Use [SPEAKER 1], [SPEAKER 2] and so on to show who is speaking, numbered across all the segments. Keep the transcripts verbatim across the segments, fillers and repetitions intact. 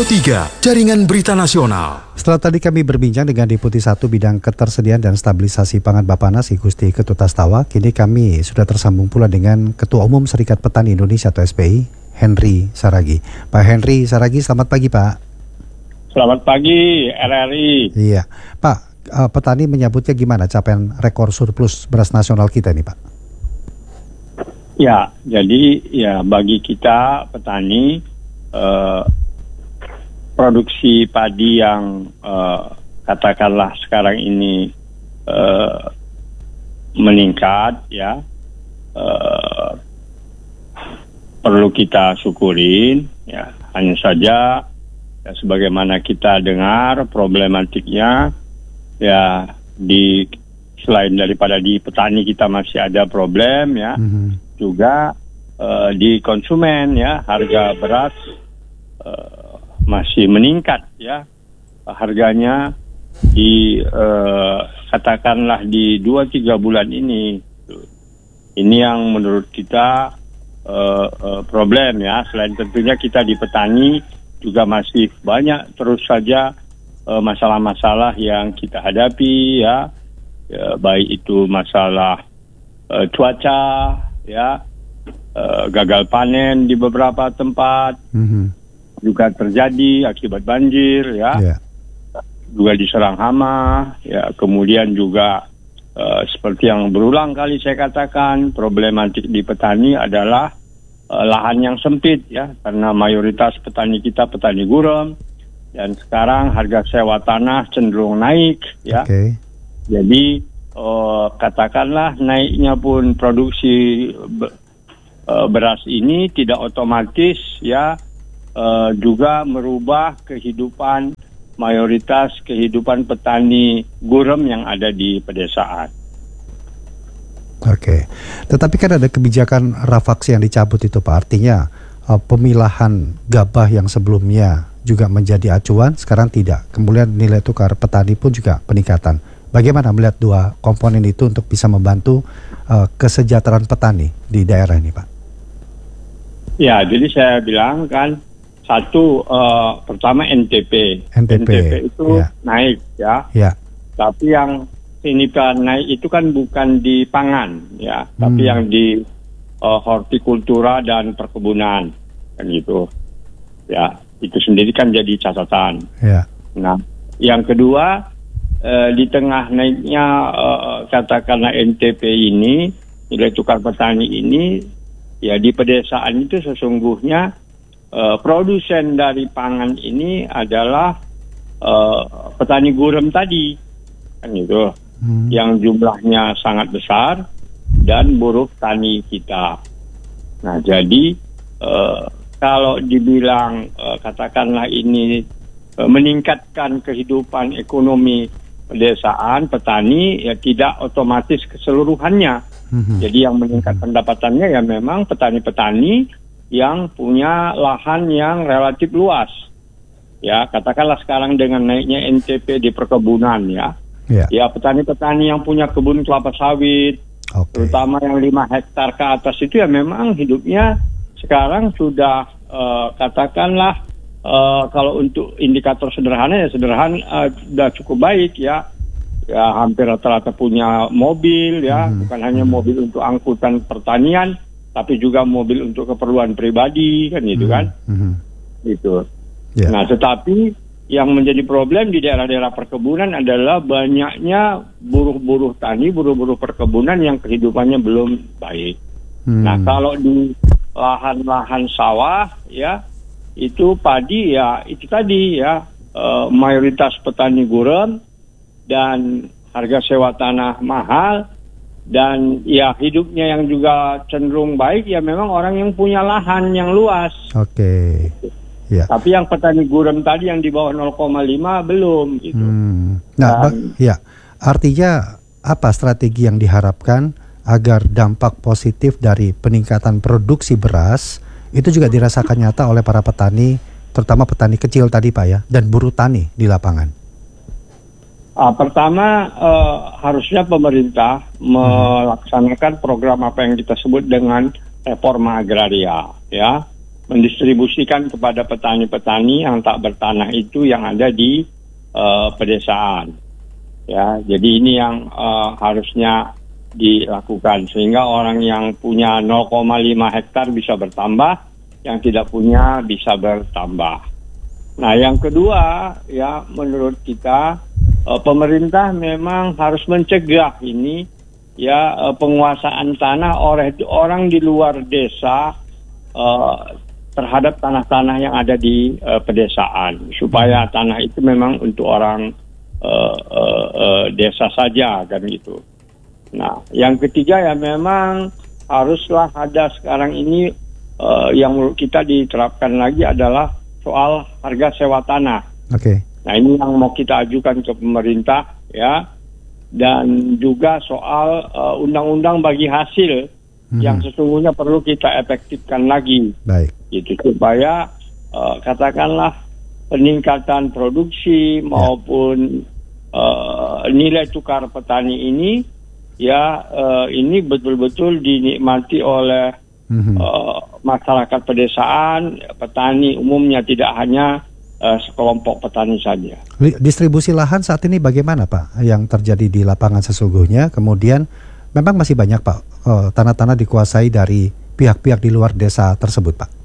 [SPEAKER 1] tiga, Jaringan Berita Nasional.
[SPEAKER 2] Setelah tadi kami berbincang dengan Deputi satu Bidang Ketersediaan dan Stabilisasi Pangan Bappenas, I Gusti Ketut Astawa, kini kami sudah tersambung pula dengan Ketua Umum Serikat Petani Indonesia atau S P I, Henry Saragih. Pak Henry Saragih, selamat pagi Pak.
[SPEAKER 3] Selamat pagi R R I.
[SPEAKER 2] Iya, Pak, uh, petani menyambutnya gimana capaian rekor surplus beras nasional kita ini Pak?
[SPEAKER 3] Ya, jadi ya bagi kita petani, uh, produksi padi yang uh, katakanlah sekarang ini uh, meningkat, ya, uh, perlu kita syukurin. Ya, hanya saja ya, sebagaimana kita dengar problematiknya, ya di selain daripada di petani kita masih ada problem, ya, mm-hmm. juga uh, di konsumen, ya, harga beras uh, masih meningkat, ya, harganya di uh, katakanlah di dua tiga bulan ini. Ini yang menurut kita uh, uh, problem, ya. Selain tentunya kita di petani juga masih banyak terus saja uh, masalah-masalah yang kita hadapi, ya, ya baik itu masalah uh, cuaca, ya, uh, gagal panen di beberapa tempat. Mm-hmm. juga terjadi akibat banjir, ya, yeah. juga diserang hama, ya, kemudian juga uh, seperti yang berulang kali saya katakan, problematik di petani adalah uh, lahan yang sempit, ya, karena mayoritas petani kita petani gurem, dan sekarang harga sewa tanah cenderung naik, ya, okay. jadi uh, katakanlah naiknya pun produksi be- uh, beras ini tidak otomatis, ya, Uh, juga merubah kehidupan mayoritas kehidupan petani gurem yang ada di pedesaan.
[SPEAKER 2] Oke, tetapi kan ada kebijakan rafaksi yang dicabut itu Pak, artinya uh, pemilahan gabah yang sebelumnya juga menjadi acuan, sekarang tidak. Kemudian nilai tukar petani pun juga peningkatan. Bagaimana melihat dua komponen itu untuk bisa membantu uh, kesejahteraan petani di daerah ini Pak?
[SPEAKER 3] Ya, jadi saya bilang kan, satu, uh, pertama N T P.
[SPEAKER 2] N T P,
[SPEAKER 3] N T P itu ya. naik, ya.
[SPEAKER 2] ya.
[SPEAKER 3] Tapi yang ini kan naik itu kan bukan di pangan, ya. Hmm. Tapi yang di uh, hortikultura dan perkebunan, kan gitu. Ya, itu sendiri kan jadi catatan.
[SPEAKER 2] Ya.
[SPEAKER 3] Nah, yang kedua, uh, di tengah naiknya uh, katakanlah N T P ini, nilai tukar petani ini, ya di pedesaan itu sesungguhnya Uh, produsen dari pangan ini adalah uh, petani gurem tadi, kan itu, hmm. yang jumlahnya sangat besar dan buruh tani kita. Nah, jadi uh, kalau dibilang uh, katakanlah ini uh, meningkatkan kehidupan ekonomi pedesaan petani, ya tidak otomatis keseluruhannya. Hmm. Jadi yang meningkat pendapatannya ya memang petani-petani yang punya lahan yang relatif luas, ya, katakanlah sekarang dengan naiknya N T P di perkebunan, ya, yeah. ya petani-petani yang punya kebun kelapa sawit, okay. terutama yang lima hektar ke atas itu ya memang hidupnya sekarang sudah uh, katakanlah uh, kalau untuk indikator sederhana ya sederhana uh, sudah cukup baik, ya, ya hampir rata-rata punya mobil, ya, hmm. bukan hanya mobil untuk angkutan pertanian, tapi juga mobil untuk keperluan pribadi, kan gitu, kan, mm-hmm. gitu. Yeah. Nah, tetapi yang menjadi problem di daerah-daerah perkebunan adalah banyaknya buruh-buruh tani, buruh-buruh perkebunan yang kehidupannya belum baik. Mm. Nah, kalau di lahan-lahan sawah, ya, itu padi, ya, itu tadi, ya, uh, mayoritas petani gurem dan harga sewa tanah mahal. Dan ya hidupnya yang juga cenderung baik ya memang orang yang punya lahan yang luas.
[SPEAKER 2] Oke. Ya.
[SPEAKER 3] Tapi yang petani gurem tadi yang di bawah nol koma lima belum gitu.
[SPEAKER 2] Hmm. Nah, Dan, ya. Artinya apa strategi yang diharapkan agar dampak positif dari peningkatan produksi beras itu juga dirasakan nyata oleh para petani, terutama petani kecil tadi Pak, ya, dan buruh tani di lapangan?
[SPEAKER 3] Uh, pertama uh, harusnya pemerintah melaksanakan program apa yang kita sebut dengan reforma agraria, ya, mendistribusikan kepada petani-petani yang tak bertanah itu yang ada di uh, pedesaan. Ya, jadi ini yang uh, harusnya dilakukan sehingga orang yang punya nol koma lima hektar bisa bertambah, yang tidak punya bisa bertambah. Nah, yang kedua ya menurut kita uh, pemerintah memang harus mencegah ini ya uh, penguasaan tanah oleh orang di luar desa uh, terhadap tanah-tanah yang ada di uh, pedesaan, supaya tanah itu memang untuk orang uh, uh, uh, desa saja kan gitu. Nah, yang ketiga ya memang haruslah ada sekarang ini uh, yang menurut kita diterapkan lagi adalah soal harga sewa tanah.
[SPEAKER 2] Oke. Okay.
[SPEAKER 3] Nah, ini yang mau kita ajukan ke pemerintah ya, dan juga soal uh, undang-undang bagi hasil hmm. yang sesungguhnya perlu kita efektifkan lagi. Baik. Gitu supaya uh, katakanlah peningkatan produksi maupun ya. uh, nilai tukar petani ini ya uh, ini betul-betul dinikmati oleh mm-hmm. uh, masyarakat pedesaan, petani umumnya, tidak hanya uh, sekelompok petani saja.
[SPEAKER 2] Distribusi lahan saat ini bagaimana Pak yang terjadi di lapangan sesungguhnya? Kemudian memang masih banyak Pak uh, tanah-tanah dikuasai dari pihak-pihak di luar desa tersebut Pak?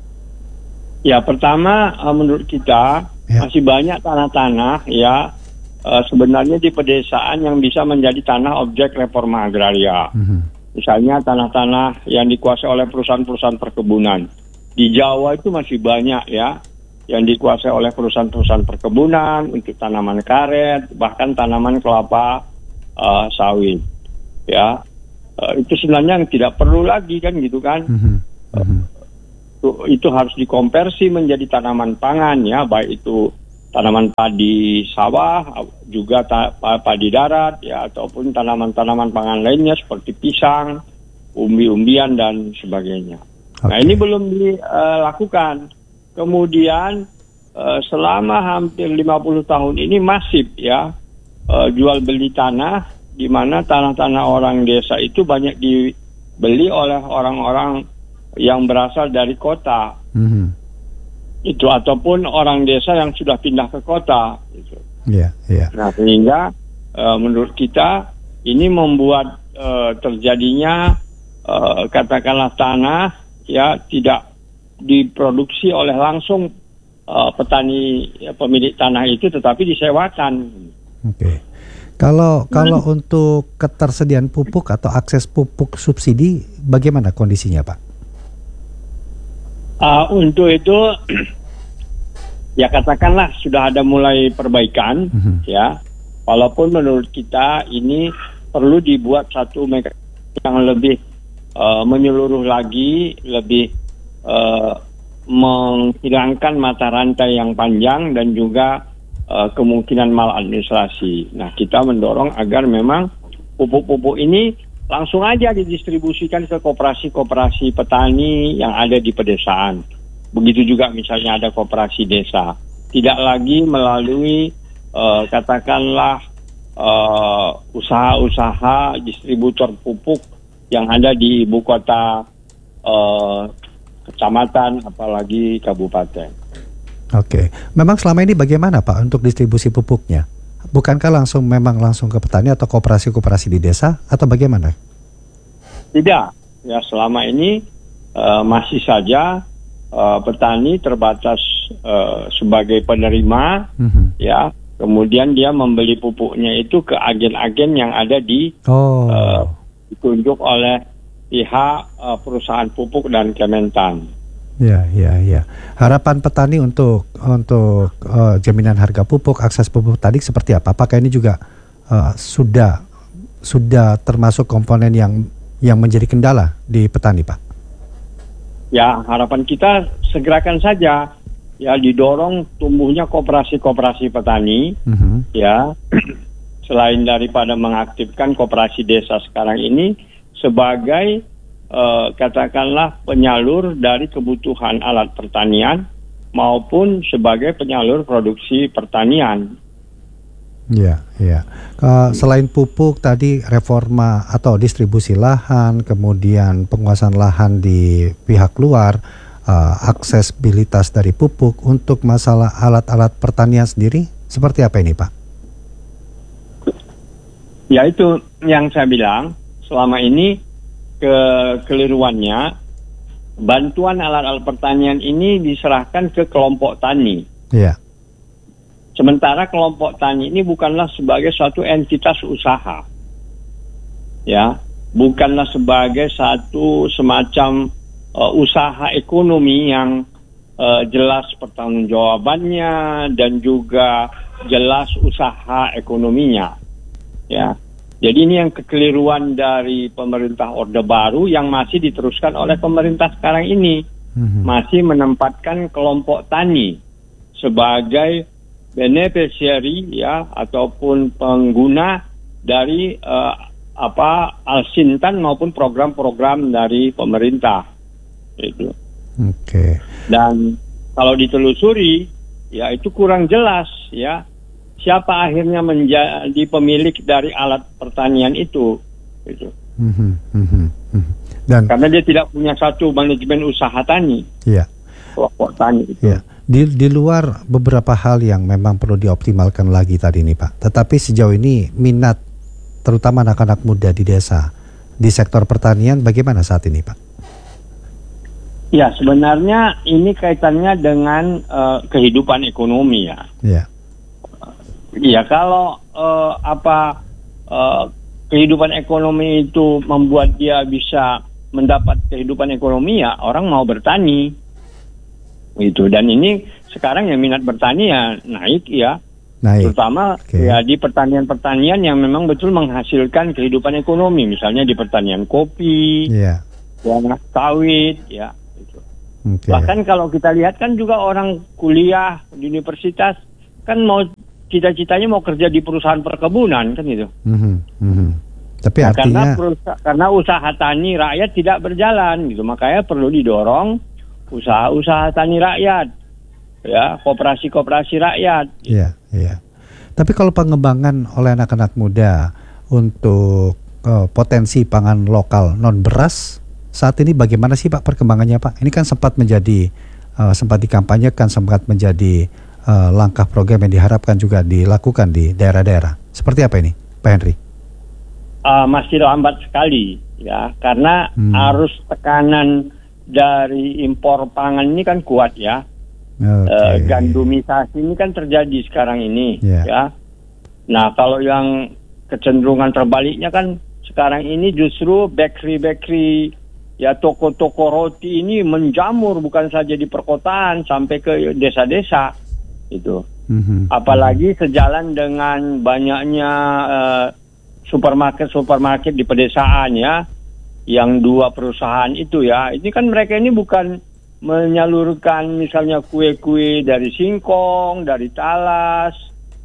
[SPEAKER 3] Ya, pertama uh, menurut kita ya. masih banyak tanah-tanah ya uh, sebenarnya di pedesaan yang bisa menjadi tanah objek reforma agraria. Mm-hmm. Misalnya tanah-tanah yang dikuasai oleh perusahaan-perusahaan perkebunan. Di Jawa itu masih banyak ya yang dikuasai oleh perusahaan-perusahaan perkebunan untuk tanaman karet, bahkan tanaman kelapa uh, sawit. Ya, uh, itu sebenarnya yang tidak perlu lagi kan gitu kan. Mm-hmm. Mm-hmm. Uh, itu harus dikonversi menjadi tanaman pangan ya, baik itu tanaman padi sawah, juga ta- padi darat ya, ataupun tanaman-tanaman pangan lainnya seperti pisang, umbi-umbian dan sebagainya. Okay. Nah, ini belum dilakukan. Kemudian uh, selama hampir lima puluh tahun ini masif ya uh, jual beli tanah, di mana tanah-tanah orang desa itu banyak dibeli oleh orang-orang yang berasal dari kota. Mm-hmm. Itu ataupun orang desa yang sudah pindah ke kota gitu. Yeah, yeah. Nah, sehingga uh, menurut kita ini membuat uh, terjadinya uh, katakanlah tanah ya tidak diproduksi oleh langsung uh, petani ya, pemilik tanah itu, tetapi disewakan. Oke.
[SPEAKER 2] Okay. Kalau kalau hmm. untuk ketersediaan pupuk atau akses pupuk subsidi bagaimana kondisinya Pak?
[SPEAKER 3] Uh, untuk itu ya katakanlah sudah ada mulai perbaikan mm-hmm. ya, walaupun menurut kita ini perlu dibuat satu mekanisme yang lebih uh, menyeluruh lagi, lebih uh, menghilangkan mata rantai yang panjang dan juga uh, kemungkinan maladministrasi. Nah, kita mendorong agar memang pupuk-pupuk ini langsung aja didistribusikan ke koperasi-koperasi petani yang ada di pedesaan. Begitu juga misalnya ada koperasi desa. Tidak lagi melalui uh, katakanlah uh, usaha-usaha distributor pupuk yang ada di ibu kota uh, kecamatan apalagi kabupaten.
[SPEAKER 2] Oke. Memang selama ini bagaimana Pak untuk distribusi pupuknya? Bukankah langsung memang langsung ke petani atau koperasi-koperasi di desa atau bagaimana?
[SPEAKER 3] Tidak, ya selama ini uh, masih saja uh, petani terbatas uh, sebagai penerima, mm-hmm. ya. Kemudian dia membeli pupuknya itu ke agen-agen yang ada di oh. uh, ditunjuk oleh pihak uh, perusahaan pupuk dan Kementan.
[SPEAKER 2] Ya, ya, ya. Harapan petani untuk untuk uh, jaminan harga pupuk, akses pupuk tadi seperti apa? Apakah ini juga uh, sudah sudah termasuk komponen yang yang menjadi kendala di petani, Pak?
[SPEAKER 3] Ya, harapan kita segerakan saja ya didorong tumbuhnya koperasi-koperasi petani, mm-hmm. ya. Selain daripada mengaktifkan koperasi desa sekarang ini sebagai Uh, katakanlah penyalur dari kebutuhan alat pertanian maupun sebagai penyalur produksi pertanian.
[SPEAKER 2] Ya, ya. Uh, selain pupuk tadi reforma atau distribusi lahan, kemudian penguasaan lahan di pihak luar, uh, aksesibilitas dari pupuk, untuk masalah alat-alat pertanian sendiri, seperti apa ini Pak?
[SPEAKER 3] Ya itu yang saya bilang, selama ini kekeliruannya, bantuan alat-alat pertanian ini diserahkan ke kelompok tani.
[SPEAKER 2] Iya.
[SPEAKER 3] Sementara kelompok tani ini bukanlah sebagai suatu entitas usaha. Ya, bukanlah sebagai satu semacam uh, usaha ekonomi yang uh, jelas pertanggungjawabannya dan juga jelas usaha ekonominya. Ya. Jadi ini yang kekeliruan dari pemerintah Orde Baru yang masih diteruskan oleh pemerintah sekarang ini. Mm-hmm. Masih menempatkan kelompok tani sebagai beneficiary ya ataupun pengguna dari uh, apa Al-Sintan maupun program-program dari pemerintah. Itu. Oke.
[SPEAKER 2] Okay.
[SPEAKER 3] Dan kalau ditelusuri ya itu kurang jelas ya. Siapa akhirnya menjadi pemilik dari alat pertanian itu, gitu.
[SPEAKER 2] Mm-hmm, mm-hmm, mm-hmm. Dan
[SPEAKER 3] karena dia tidak punya satu manajemen usaha tani,
[SPEAKER 2] iya.
[SPEAKER 3] kelompok tani itu.
[SPEAKER 2] Iya. Di, di luar beberapa hal yang memang perlu dioptimalkan lagi tadi nih Pak. Tetapi sejauh ini minat, terutama anak-anak muda di desa, di sektor pertanian bagaimana saat ini Pak?
[SPEAKER 3] Ya sebenarnya ini kaitannya dengan uh, kehidupan ekonomi ya.
[SPEAKER 2] Iya.
[SPEAKER 3] Iya, kalau uh, apa uh, kehidupan ekonomi itu membuat dia bisa mendapat kehidupan ekonomi ya orang mau bertani, gitu. Dan ini sekarang yang minat bertani ya naik ya, naik. Terutama okay. ya di pertanian-pertanian yang memang betul menghasilkan kehidupan ekonomi, misalnya di pertanian kopi, yeah. ya sawit, ya. Gitu. Okay. Bahkan kalau kita lihat kan juga orang kuliah di universitas kan mau cita-citanya mau kerja di perusahaan perkebunan kan itu. Mm-hmm, mm-hmm. Tapi nah, artinya karena, perusahaan, karena usaha tani rakyat tidak berjalan gitu, makanya perlu didorong usaha-usaha tani rakyat, ya koperasi-koperasi rakyat.
[SPEAKER 2] Iya, iya. Tapi kalau pengembangan oleh anak-anak muda untuk uh, potensi pangan lokal non beras saat ini bagaimana sih Pak perkembangannya Pak? Ini kan sempat menjadi uh, sempat dikampanyekan, sempat menjadi Uh, langkah program yang diharapkan juga dilakukan di daerah-daerah. Seperti apa ini, Pak Henry?
[SPEAKER 3] Uh, masih lambat sekali, ya, karena hmm. arus tekanan dari impor pangan ini kan kuat, ya. Okay. Uh, gandumisasi ini kan terjadi sekarang ini, yeah. ya. Nah, kalau yang kecenderungan terbaliknya kan sekarang ini justru bakery-bakery, ya toko-toko roti ini menjamur bukan saja di perkotaan sampai ke desa-desa. Itu, mm-hmm. apalagi sejalan dengan banyaknya uh, supermarket-supermarket di pedesaan ya, yang dua perusahaan itu ya, ini kan mereka ini bukan menyalurkan misalnya kue-kue dari singkong, dari talas,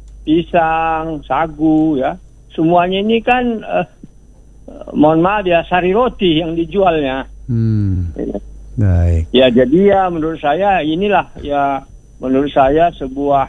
[SPEAKER 3] pisang, sagu ya, semuanya ini kan uh, mohon maaf ya sari roti yang dijualnya. Hmm. Ya. Baik. Ya jadi ya menurut saya inilah ya. Menurut saya sebuah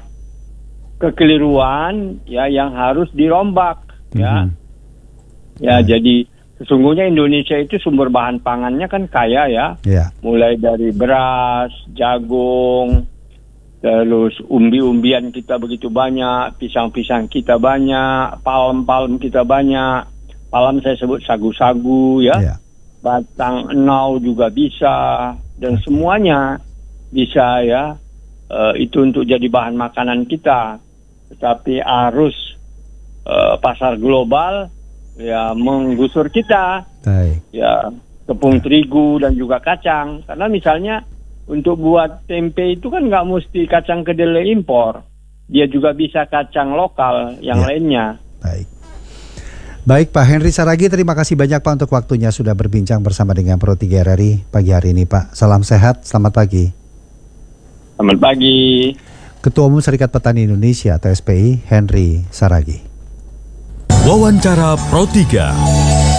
[SPEAKER 3] kekeliruan ya yang harus dirombak ya. Mm-hmm. Ya mm-hmm. jadi sesungguhnya Indonesia itu sumber bahan pangannya kan kaya ya. Yeah. Mulai dari beras, jagung, terus umbi-umbian kita begitu banyak, pisang-pisang kita banyak, palem-palem kita banyak. Palem saya sebut sagu-sagu ya. Yeah. Batang enau juga bisa dan okay. semuanya bisa ya. Uh, itu untuk jadi bahan makanan kita, tetapi arus uh, pasar global ya menggusur kita. Baik. Ya tepung ya. terigu dan juga kacang, karena misalnya untuk buat tempe itu kan nggak mesti kacang kedelai impor, dia juga bisa kacang lokal yang ya. lainnya. Baik.
[SPEAKER 2] Baik Pak Henry Saragih, terima kasih banyak Pak untuk waktunya sudah berbincang bersama dengan Pro tiga R R I pagi hari ini Pak. Salam sehat, selamat pagi.
[SPEAKER 3] Selamat pagi.
[SPEAKER 2] Ketua Umum Serikat Petani Indonesia atau S P I, Henry Saragih.
[SPEAKER 1] Wawancara Pro tiga.